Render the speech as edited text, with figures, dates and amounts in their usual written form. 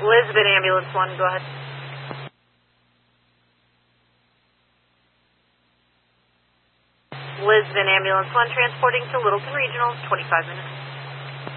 Lisbon Ambulance 1, go ahead. Lisbon Ambulance 1 transporting to Littleton Regional, 25 minutes.